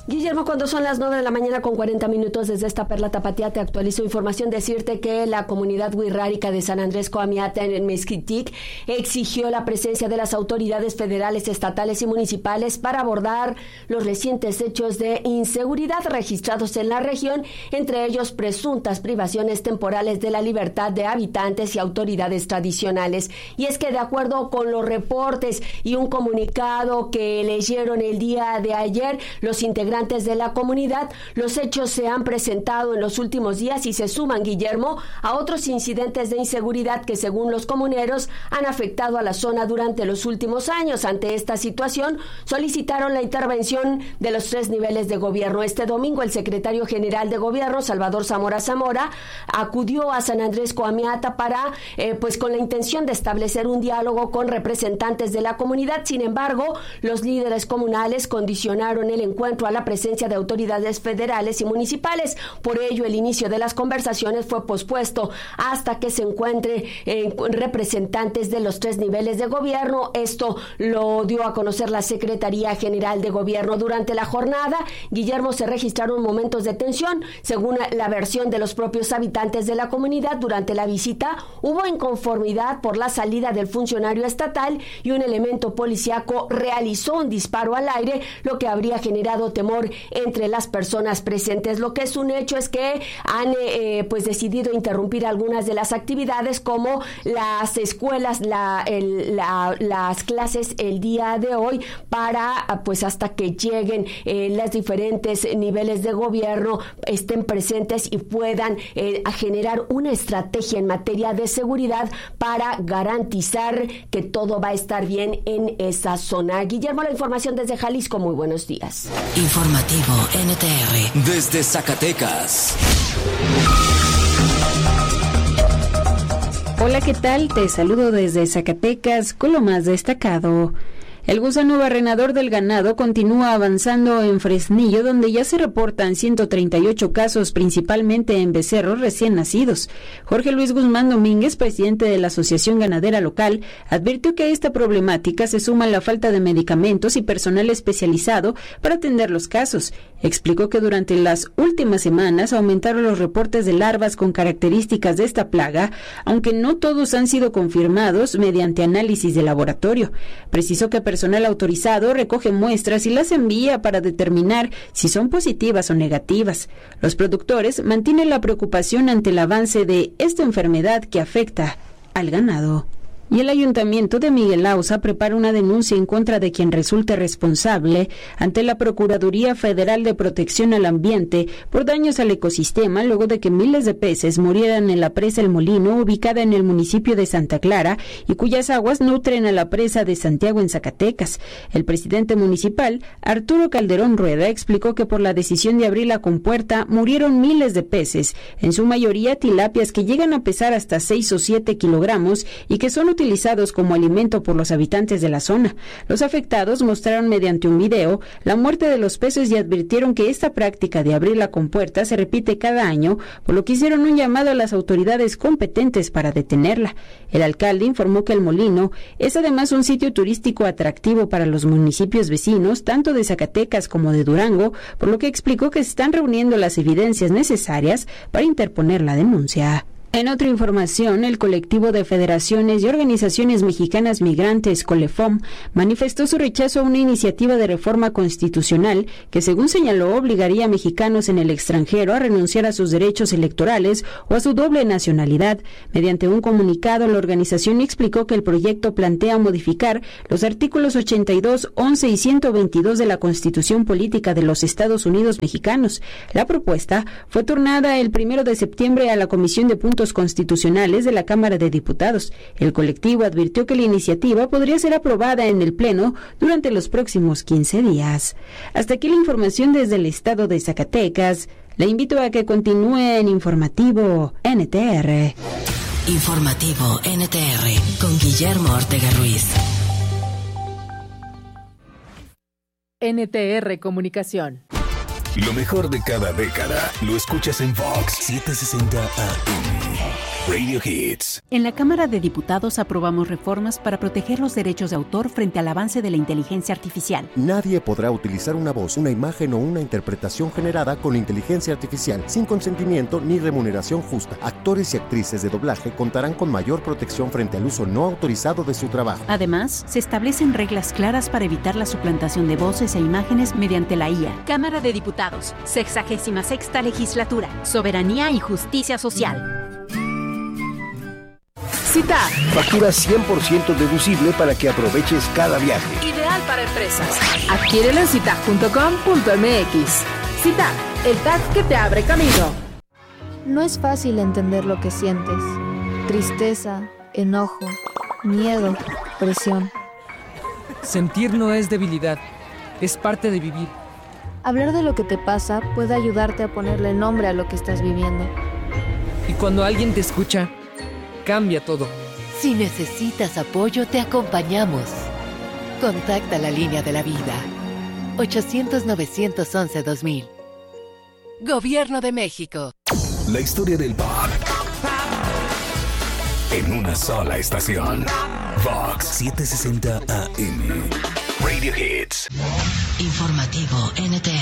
Guillermo, cuando son las 9 de la mañana con 40 minutos desde esta Perla Tapatía, te actualizo información. Decirte que la comunidad wixárika de San Andrés Coamiata en Mezquitic exigió la presencia de las autoridades federales, estatales y municipales para abordar los recientes hechos de inseguridad registrados en la región, entre ellos presuntas privaciones temporales de la libertad de habitantes y autoridades tradicionales. Y es que de acuerdo con los reportes y un comunicado que leyeron el día de ayer, los integrantes de la comunidad, los hechos se han presentado en los últimos días y se suman, Guillermo, a otros incidentes de inseguridad que, según los comuneros, han afectado a la zona durante los últimos años. Ante esta situación, solicitaron la intervención de los 3 niveles de gobierno. Este domingo, el secretario general de gobierno, Salvador Zamora Zamora, acudió a San Andrés Coamiata para, con la intención de establecer un diálogo con representantes de la comunidad. Sin embargo, los líderes comunales condicionaron el encuentro a la presencia de autoridades federales y municipales. Por ello, el inicio de las conversaciones fue pospuesto hasta que se encuentre representantes de los 3 niveles de gobierno. Esto lo dio a conocer la Secretaría General de Gobierno. Durante la jornada, Guillermo, se registraron momentos de tensión. Según la versión de los propios habitantes de la comunidad, durante la visita hubo inconformidad por la salida del funcionario estatal y un elemento policíaco realizó un disparo al aire, lo que habría generado temor entre las personas presentes. Lo que es un hecho es que han decidido interrumpir algunas de las actividades, como las escuelas, las clases el día de hoy, para hasta que lleguen los diferentes niveles de gobierno, estén presentes y puedan generar una estrategia en materia de seguridad para garantizar que todo va a estar bien en esa zona. Guillermo, la información desde Jalisco. Muy buenos días. Informativo NTR desde Zacatecas. Hola, ¿qué tal? Te saludo desde Zacatecas con lo más destacado. El gusano barrenador del ganado continúa avanzando en Fresnillo, donde ya se reportan 138 casos, principalmente en becerros recién nacidos. Jorge Luis Guzmán Domínguez, presidente de la Asociación Ganadera Local, advirtió que a esta problemática se suma la falta de medicamentos y personal especializado para atender los casos. Explicó que durante las últimas semanas aumentaron los reportes de larvas con características de esta plaga, aunque no todos han sido confirmados mediante análisis de laboratorio. Precisó que personal autorizado recoge muestras y las envía para determinar si son positivas o negativas. Los productores mantienen la preocupación ante el avance de esta enfermedad que afecta al ganado. Y el Ayuntamiento de Miguel Auza prepara una denuncia en contra de quien resulte responsable ante la Procuraduría Federal de Protección al Ambiente por daños al ecosistema, luego de que miles de peces murieran en la presa El Molino, ubicada en el municipio de Santa Clara, y cuyas aguas nutren a la presa de Santiago en Zacatecas. El presidente municipal, Arturo Calderón Rueda, explicó que por la decisión de abrir la compuerta murieron miles de peces, en su mayoría tilapias que llegan a pesar hasta 6 o 7 kilogramos y que son utilizados como alimento por los habitantes de la zona. Los afectados mostraron mediante un video la muerte de los peces y advirtieron que esta práctica de abrir la compuerta se repite cada año, por lo que hicieron un llamado a las autoridades competentes para detenerla. El alcalde informó que El Molino es además un sitio turístico atractivo para los municipios vecinos, tanto de Zacatecas como de Durango, por lo que explicó que se están reuniendo las evidencias necesarias para interponer la denuncia. En otra información, el colectivo de federaciones y organizaciones mexicanas migrantes, COLEFOM, manifestó su rechazo a una iniciativa de reforma constitucional que, según señaló, obligaría a mexicanos en el extranjero a renunciar a sus derechos electorales o a su doble nacionalidad. Mediante un comunicado, la organización explicó que el proyecto plantea modificar los artículos 82, 11 y 122 de la Constitución Política de los Estados Unidos Mexicanos. La propuesta fue turnada el 1 de septiembre a la Comisión de Puntos Constitucionales de la Cámara de Diputados. El colectivo advirtió que la iniciativa podría ser aprobada en el Pleno durante los próximos 15 días. Hasta aquí la información desde el estado de Zacatecas. Le invito a que continúe en Informativo NTR. Informativo NTR con Guillermo Ortega Ruiz. NTR Comunicación. Lo mejor de cada década lo escuchas en Vox 760 AM. Radio Hits. En la Cámara de Diputados aprobamos reformas para proteger los derechos de autor frente al avance de la inteligencia artificial. Nadie podrá utilizar una voz, una imagen o una interpretación generada con inteligencia artificial sin consentimiento ni remuneración justa. Actores y actrices de doblaje contarán con mayor protección frente al uso no autorizado de su trabajo. Además, se establecen reglas claras para evitar la suplantación de voces e imágenes mediante la IA. Cámara de Diputados, 66ª Legislatura, Soberanía y Justicia Social. CITAD. Factura 100% deducible para que aproveches cada viaje. Ideal para empresas. Adquiérelo en citag.com.mx. CITAD, el tag que te abre camino. No es fácil entender lo que sientes. Tristeza, enojo, miedo, presión. Sentir no es debilidad, es parte de vivir. Hablar de lo que te pasa puede ayudarte a ponerle nombre a lo que estás viviendo. Y cuando alguien te escucha, cambia todo. Si necesitas apoyo, te acompañamos. Contacta la línea de la vida. 800-911-2000. Gobierno de México. La historia del pop. En una sola estación. Vox 760 AM. Radio Hits. Informativo NTR.